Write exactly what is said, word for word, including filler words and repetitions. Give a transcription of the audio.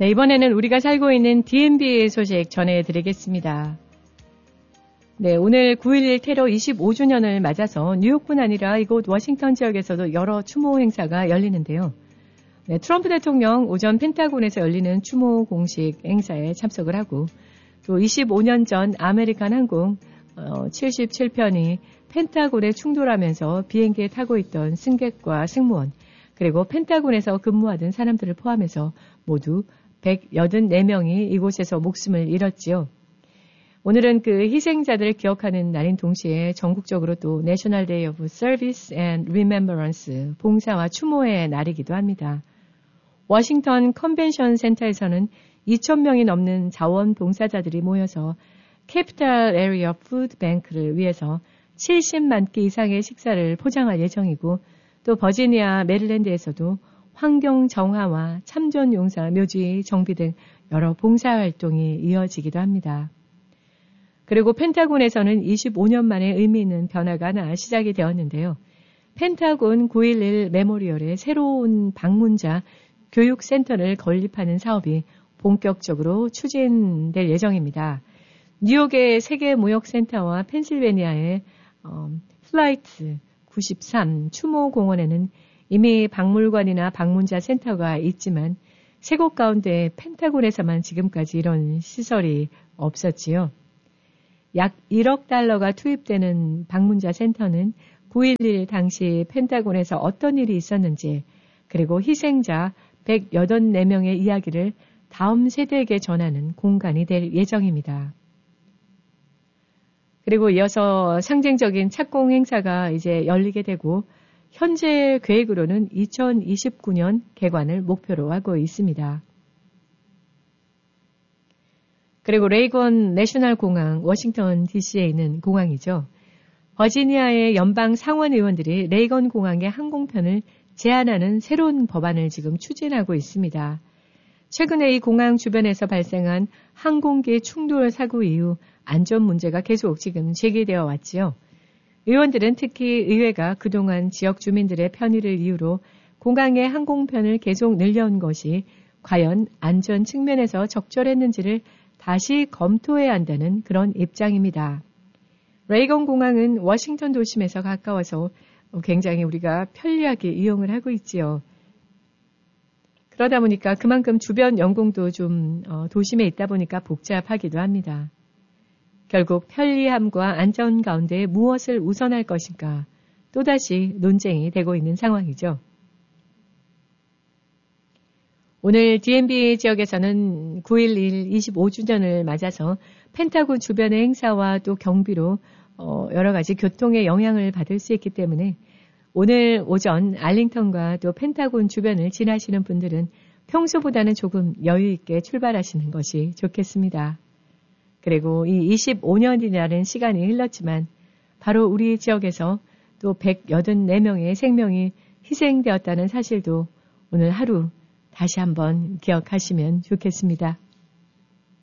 네, 이번에는 우리가 살고 있는 디엠비 소식 전해드리겠습니다. 네, 오늘 구일일 테러 이십오 주년을 맞아서 뉴욕뿐 아니라 이곳 워싱턴 지역에서도 여러 추모 행사가 열리는데요. 네, 트럼프 대통령 오전 펜타곤에서 열리는 추모 공식 행사에 참석을 하고 또 이십오 년 전 아메리칸 항공 어, 칠십칠 편이 펜타곤에 충돌하면서 비행기에 타고 있던 승객과 승무원 그리고 펜타곤에서 근무하던 사람들을 포함해서 모두 백팔십사 명이 이곳에서 목숨을 잃었지요. 오늘은 그 희생자들을 기억하는 날인 동시에 전국적으로 또 National Day of Service and Remembrance, 봉사와 추모의 날이기도 합니다. 워싱턴 컨벤션 센터에서는 이천 명이 넘는 자원봉사자들이 모여서 캐피탈 에리어 푸드 뱅크를 위해서 칠십만 끼 이상의 식사를 포장할 예정이고 또 버지니아, 메릴랜드에서도 환경 정화와 참전 용사 묘지 정비 등 여러 봉사활동이 이어지기도 합니다. 그리고 펜타곤에서는 이십오 년 만에 의미 있는 변화가 나 시작이 되었는데요. 펜타곤 구일일 메모리얼의 새로운 방문자 교육센터를 건립하는 사업이 본격적으로 추진될 예정입니다. 뉴욕의 세계무역센터와 펜실베니아의 어, 플라이트 구십삼 추모공원에는 이미 박물관이나 방문자 센터가 있지만 세 곳 가운데 펜타곤에서만 지금까지 이런 시설이 없었지요. 약 일억 달러가 투입되는 방문자 센터는 구일일 당시 펜타곤에서 어떤 일이 있었는지 그리고 희생자 백팔십사 명의 이야기를 다음 세대에게 전하는 공간이 될 예정입니다. 그리고 이어서 상징적인 착공 행사가 이제 열리게 되고 현재 계획으로는 이천이십구 년 개관을 목표로 하고 있습니다. 그리고 레이건 내셔널 공항, 워싱턴 디씨에 있는 공항이죠. 버지니아의 연방 상원 의원들이 레이건 공항의 항공편을 제한하는 새로운 법안을 지금 추진하고 있습니다. 최근에 이 공항 주변에서 발생한 항공기 충돌 사고 이후 안전 문제가 계속 지금 제기되어 왔지요. 의원들은 특히 의회가 그동안 지역 주민들의 편의를 이유로 공항의 항공편을 계속 늘려온 것이 과연 안전 측면에서 적절했는지를 다시 검토해야 한다는 그런 입장입니다. 레이건 공항은 워싱턴 도심에서 가까워서 굉장히 우리가 편리하게 이용을 하고 있지요. 그러다 보니까 그만큼 주변 연공도 좀 도심에 있다 보니까 복잡하기도 합니다. 결국 편리함과 안전 가운데 무엇을 우선할 것인가 또다시 논쟁이 되고 있는 상황이죠. 오늘 디엠비 지역에서는 구일일 이십오 주년을 맞아서 펜타곤 주변의 행사와 또 경비로 어 여러 가지 교통에 영향을 받을 수 있기 때문에 오늘 오전 알링턴과 또 펜타곤 주변을 지나시는 분들은 평소보다는 조금 여유 있게 출발하시는 것이 좋겠습니다. 그리고 이 이십오 년이라는 시간이 흘렀지만 바로 우리 지역에서 또 백팔십사 명의 생명이 희생되었다는 사실도 오늘 하루 다시 한번 기억하시면 좋겠습니다.